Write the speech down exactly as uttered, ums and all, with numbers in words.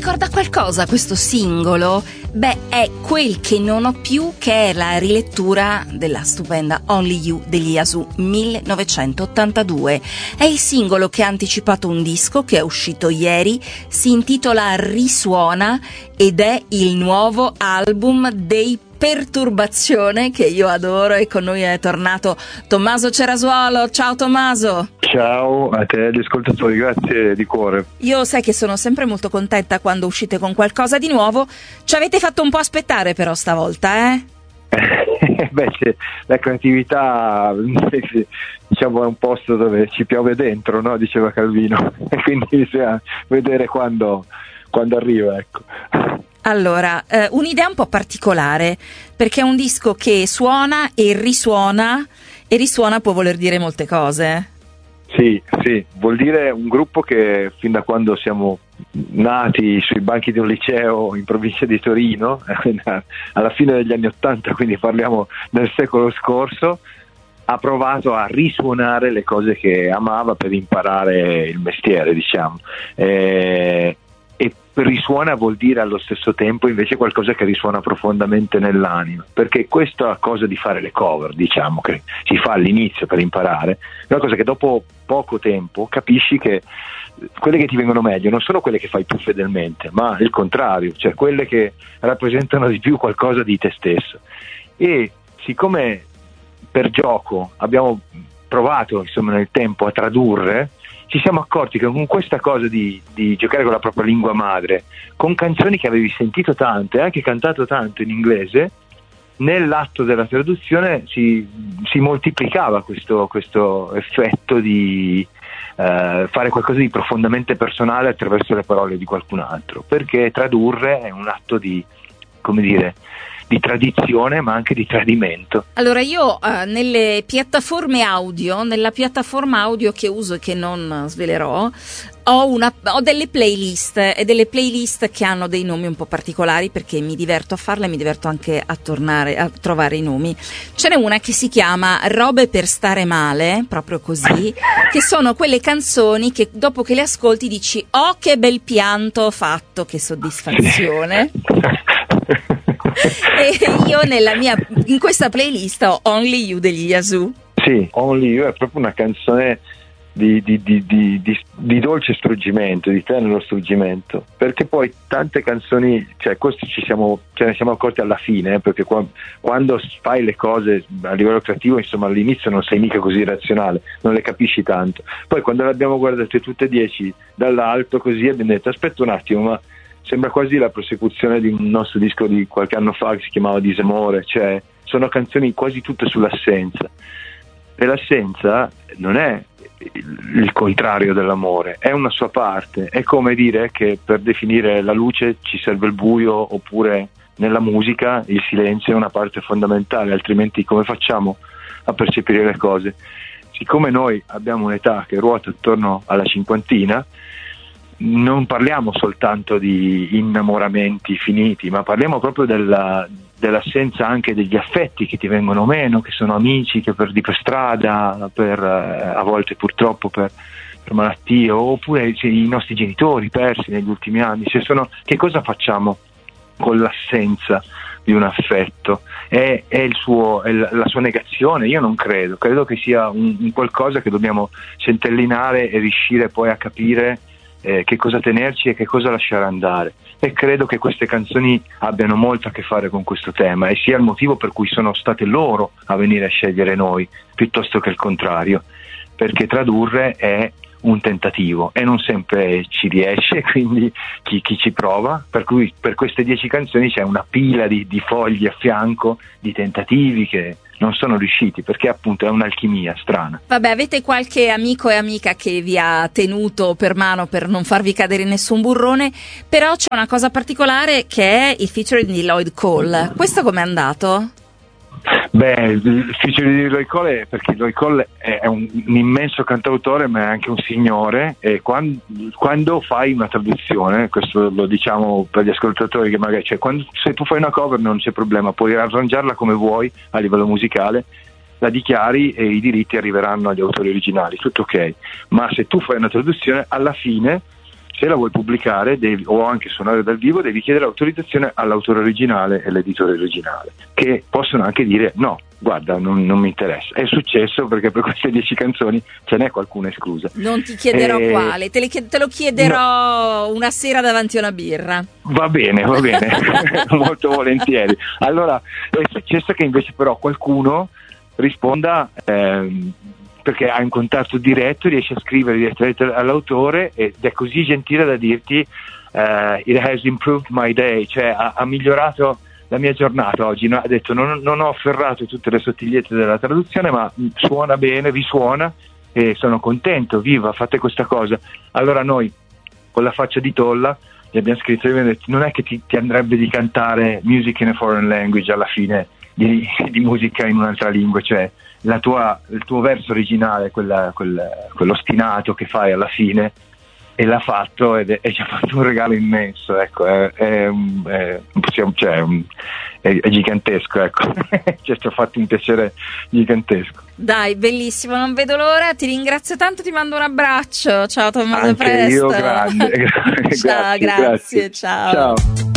ricorda qualcosa questo singolo? Beh, è Quel che non ho più, che è la rilettura della stupenda Only You degli Yazoo millenovecentottantadue. È il singolo che ha anticipato un disco che è uscito ieri, si intitola Risuona ed è il nuovo album dei Perturbazione, che io adoro, e con noi è tornato Tommaso Cerasuolo. Ciao Tommaso. Ciao a te e agli ascoltatori, grazie di cuore. Io sai che sono sempre molto contenta quando uscite con qualcosa di nuovo. Ci avete fatto un po' aspettare però stavolta, eh? Beh, c'è la creatività, diciamo, è un posto dove ci piove dentro, no? Diceva Calvino, e quindi bisogna vedere quando, quando arriva, ecco. Allora, eh, un'idea un po' particolare, perché è un disco che suona e risuona, e risuona può voler dire molte cose. Sì, sì, vuol dire un gruppo che fin da quando siamo nati sui banchi di un liceo in provincia di Torino, alla fine degli anni Ottanta, quindi parliamo del secolo scorso, ha provato a risuonare le cose che amava per imparare il mestiere, diciamo. Eh, e risuona vuol dire allo stesso tempo invece qualcosa che risuona profondamente nell'anima, perché questa cosa di fare le cover, diciamo, che si fa all'inizio per imparare, è una cosa che dopo poco tempo capisci che quelle che ti vengono meglio non sono quelle che fai tu fedelmente, ma il contrario, cioè quelle che rappresentano di più qualcosa di te stesso. E siccome per gioco abbiamo provato, insomma, nel tempo a tradurre, ci siamo accorti che con questa cosa di, di giocare con la propria lingua madre, con canzoni che avevi sentito tanto e anche cantato tanto in inglese, nell'atto della traduzione si, si moltiplicava questo, questo effetto di eh, fare qualcosa di profondamente personale attraverso le parole di qualcun altro, perché tradurre è un atto di, come dire, di tradizione, ma anche di tradimento. Allora io eh, nelle piattaforme audio, nella piattaforma audio che uso e che non svelerò, ho, una, ho delle playlist e delle playlist che hanno dei nomi un po' particolari, perché mi diverto a farle e mi diverto anche a tornare a trovare i nomi. Ce n'è una che si chiama Robe per stare male, proprio così, che sono quelle canzoni che dopo che le ascolti dici oh che bel pianto ho fatto, che soddisfazione. E io nella mia, in questa playlist ho Only You degli Yazoo. Sì, Only You è proprio una canzone di, di, di, di, di, di dolce struggimento, di tenero struggimento, perché poi tante canzoni, cioè questo ci siamo, ce ne siamo accorti alla fine, eh, perché qua, quando fai le cose a livello creativo, insomma, all'inizio non sei mica così razionale, non le capisci tanto, poi quando le abbiamo guardate tutte e dieci dall'alto così abbiamo detto aspetta un attimo, ma sembra quasi la prosecuzione di un nostro disco di qualche anno fa che si chiamava Disamore, cioè sono canzoni quasi tutte sull'assenza, e l'assenza non è il contrario dell'amore, è una sua parte, è come dire che per definire la luce ci serve il buio, oppure nella musica il silenzio è una parte fondamentale, altrimenti come facciamo a percepire le cose? Siccome noi abbiamo un'età che ruota attorno alla cinquantina, non parliamo soltanto di innamoramenti finiti, ma parliamo proprio della, dell'assenza anche degli affetti che ti vengono meno, che sono amici che perdi per strada, per, a volte purtroppo per, per malattie, oppure cioè, i nostri genitori persi negli ultimi anni. Cioè, sono, che cosa facciamo con l'assenza di un affetto? È, è, il suo, è la sua negazione? Io non credo, credo che sia un, un qualcosa che dobbiamo centellinare e riuscire poi a capire Eh, che cosa tenerci e che cosa lasciare andare, e credo che queste canzoni abbiano molto a che fare con questo tema e sia il motivo per cui sono state loro a venire a scegliere noi piuttosto che il contrario, perché tradurre è un tentativo e non sempre ci riesce, quindi chi, chi ci prova, per cui per queste dieci canzoni c'è una pila di, di fogli a fianco di tentativi che non sono riusciti, perché appunto è un'alchimia strana. Vabbè, avete qualche amico e amica che vi ha tenuto per mano per non farvi cadere in nessun burrone, però c'è una cosa particolare che è il featuring di Lloyd Cole. Questo com'è andato? Beh, il featuring di Lloyd Cole è perché Lloyd Cole è un, un immenso cantautore, ma è anche un signore, e quando, quando fai una traduzione, questo lo diciamo per gli ascoltatori, che magari cioè, quando, se tu fai una cover non c'è problema, puoi arrangiarla come vuoi a livello musicale, la dichiari e i diritti arriveranno agli autori originali, tutto ok, ma se tu fai una traduzione alla fine se la vuoi pubblicare devi, o anche suonare dal vivo, devi chiedere autorizzazione all'autore originale e all'editore originale, che possono anche dire no, guarda, non, non mi interessa. È successo perché per queste dieci canzoni ce n'è qualcuna esclusa. Non ti chiederò eh, quale, te, le chied- te lo chiederò no. una sera davanti a una birra. Va bene, va bene, molto volentieri. Allora, è successo che invece però qualcuno risponda ehm, perché hai un contatto diretto, riesce a scrivere direttamente all'autore ed è così gentile da dirti uh, it has improved my day, cioè ha, ha migliorato la mia giornata oggi, no? Ha detto non, non ho afferrato tutte le sottigliezze della traduzione, ma suona bene, risuona e sono contento, viva, fate questa cosa. Allora noi con la faccia di tolla gli abbiamo scritto e abbiamo detto non è che ti, ti andrebbe di cantare music in a foreign language alla fine di, di musica in un'altra lingua, cioè la tua, il tuo verso originale, quella, quel, quello stinato che fai alla fine, e l'ha fatto ed è, e ci ha fatto un regalo immenso, ecco, è, è, è, cioè, è, è gigantesco, ecco. Ci ha fatto un piacere gigantesco. Dai, bellissimo, non vedo l'ora, ti ringrazio tanto, ti mando un abbraccio, ciao Tommaso, anche presto. Io grande, ciao, grazie, grazie, grazie. ciao. Ciao.